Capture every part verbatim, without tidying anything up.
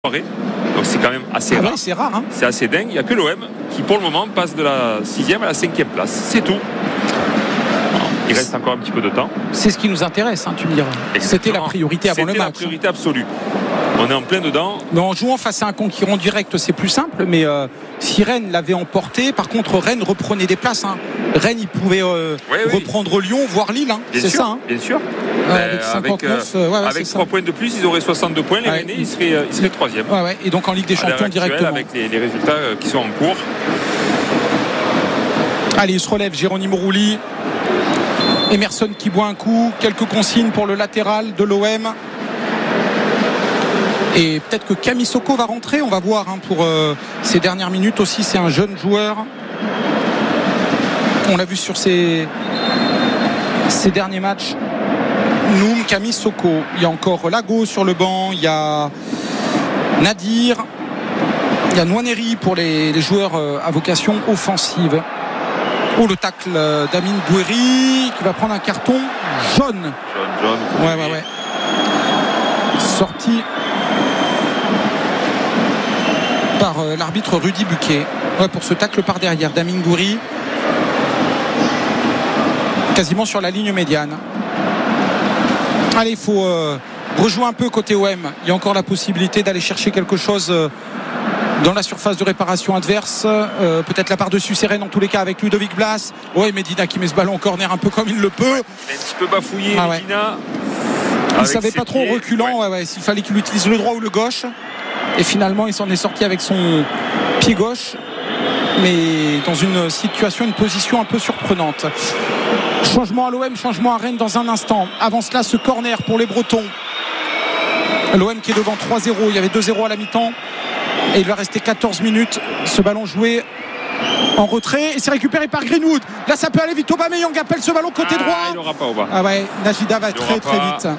Donc c'est quand même assez ah rare. Ouais, c'est rare. Hein. C'est assez dingue. Il n'y a que l'O M qui pour le moment passe de la sixième à la cinquième place. C'est tout. Il reste encore un petit peu de temps. C'est ce qui nous intéresse, hein, tu me diras. C'était la priorité avant C'était le match. C'était la priorité absolue. On est en plein dedans. Mais en jouant face à un concurrent direct, c'est plus simple. Mais euh, si Rennes l'avait emporté, par contre, Rennes reprenait des places. Hein. Rennes, il pouvait euh, oui, oui. reprendre Lyon, voire Lille. Hein. Bien c'est sûr, ça. Hein. Bien sûr. Ouais, euh, avec cinquante-neuf, avec, euh, ouais, ouais, avec trois points de plus, ils auraient soixante-deux points. Les ouais. Rennais, ils seraient, ils seraient troisième. Ouais, ouais. Et donc en Ligue des Champions directement. Avec les, les résultats qui sont en cours. Allez, il se relève Jérôme Rouli. Emerson qui boit un coup. Quelques consignes pour le latéral de l'O M. Et peut-être que Camille Soko va rentrer. On va voir hein, pour euh, ces dernières minutes aussi. C'est un jeune joueur. On l'a vu sur ces, ces derniers matchs. Noum, Camille Soko. Il y a encore Lago sur le banc. Il y a Nadir. Il y a Nwaneri pour les, les joueurs euh, à vocation offensive. Oh, le tacle euh, d'Amine Gouiri qui va prendre un carton jaune. Jaune, jaune. Ouais, ouais, ouais. Sorti par euh, l'arbitre Rudy Buquet. Ouais, pour ce tacle par derrière d'Amine Gouiri. Quasiment sur la ligne médiane. Allez, il faut euh, rejouer un peu côté O M. Il y a encore la possibilité d'aller chercher quelque chose euh, dans la surface de réparation adverse. Euh, peut-être la part de Rennes en tous les cas avec Ludovic Blas. Ouais, Medina qui met ce ballon en corner un peu comme il le peut. Il est un petit peu bafouillé, ah, Medina. Ouais. Il ne savait pas trop en reculant ouais. Ouais, ouais, s'il fallait qu'il utilise le droit ou le gauche. Et finalement, il s'en est sorti avec son pied gauche. Mais dans une situation, une position un peu surprenante. Changement à l'O M, changement à Rennes dans un instant. Avant cela, ce corner pour les Bretons. L'O M qui est devant trois zéro. Il y avait deux zéro à la mi-temps. Et il va rester quatorze minutes. Ce ballon joué en retrait. Et c'est récupéré par Greenwood. Là, ça peut aller vite. Aubameyang appelle ce ballon côté ah, droit. Il n'aura pas au bas. Ah ouais, Najida va il très très pas. vite.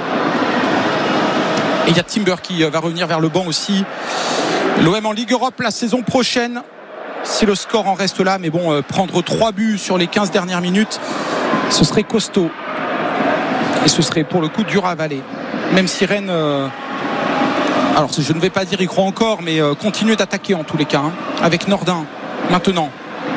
Et il y a Timber qui va revenir vers le banc aussi. L'O M en Ligue Europe la saison prochaine. Si le score en reste là, mais bon, euh, prendre trois buts sur les quinze dernières minutes, ce serait costaud. Et ce serait pour le coup dur à avaler. Même si Rennes, euh, alors je ne vais pas dire y croit encore, mais euh, continue d'attaquer en tous les cas, hein, avec Nordin maintenant.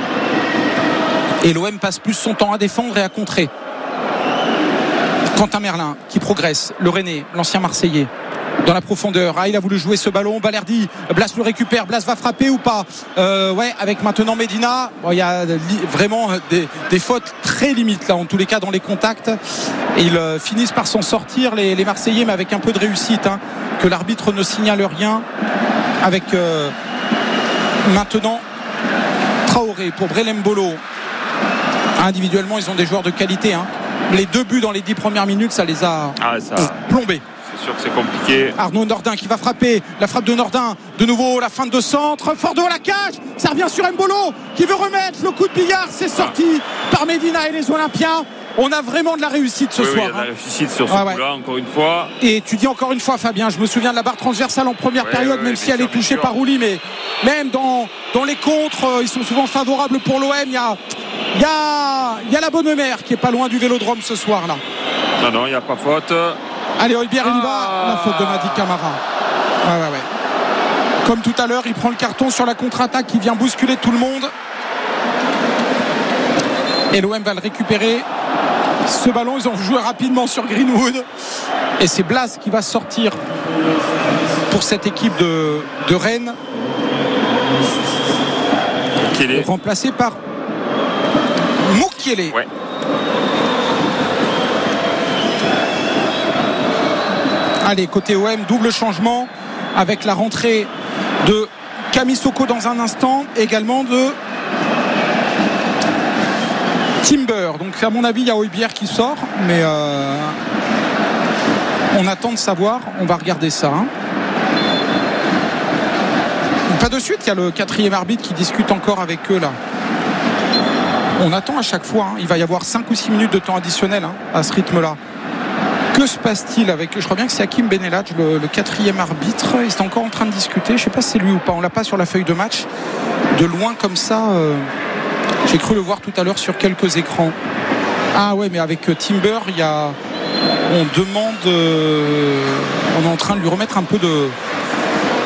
Et l'O M passe plus son temps à défendre et à contrer. Quentin Merlin qui progresse, le Rennais, l'ancien Marseillais. Dans la profondeur, ah, il a voulu jouer ce ballon. Balerdi, Blas le récupère. Blas va frapper ou pas euh, ouais, avec maintenant Medina. Bon, il y a li- vraiment des, des fautes très limites là, en tous les cas dans les contacts. Et ils euh, finissent par s'en sortir les, les Marseillais, mais avec un peu de réussite. Hein, que l'arbitre ne signale rien. Avec euh, maintenant Traoré pour Brelembolo. Individuellement, ils ont des joueurs de qualité. Hein. Les deux buts dans les dix premières minutes, ça les a ah, ça... plombés. C'est sûr que c'est compliqué. Arnaud Nordin qui va frapper. La frappe de Nordin. De nouveau la feinte de centre. Fort de la cage. Ça revient sur Mbolo qui veut remettre le coup de billard. C'est sorti ah. par Medina et les Olympiens. On a vraiment de la réussite ce oui, soir. Oui, il y a de la réussite sur ce ah, coup-là, ouais. Encore une fois. Et tu dis encore une fois, Fabien, je me souviens de la barre transversale en première ouais, période, ouais, même si elle est touchée par Rouli, mais même dans, dans les contres, euh, ils sont souvent favorables pour l'O M. Il y a, il y a, il y a la bonne mère qui est pas loin du Vélodrome ce soir-là. Non, non, il n'y a pas faute. Allez, Hojbjerg, il y va. La faute de Madi Camara. Ouais, ouais, ouais. Comme tout à l'heure, il prend le carton sur la contre-attaque qui vient bousculer tout le monde. Et l'O M va le récupérer. Ce ballon, ils ont joué rapidement sur Greenwood. Et c'est Blas qui va sortir pour cette équipe de, de Rennes. Mukiele. Remplacé par Mukiele. Ouais. Allez, côté O M, double changement avec la rentrée de Camille Soko dans un instant, également de Timber. Donc à mon avis, il y a Hojbjerg qui sort, mais euh, on attend de savoir. On va regarder ça. Hein. Pas de suite, il y a le quatrième arbitre qui discute encore avec eux là. On attend à chaque fois. Hein. Il va y avoir cinq ou six minutes de temps additionnel hein, à ce rythme-là. Que se passe-t-il avec, je crois bien que c'est Hakim Benelladj, le, le quatrième arbitre. Il est encore en train de discuter. Je ne sais pas si c'est lui ou pas. On l'a pas sur la feuille de match. De loin comme ça, euh, j'ai cru le voir tout à l'heure sur quelques écrans. Ah ouais, mais avec Timber, il y a, on demande, euh, on est en train de lui remettre un peu de,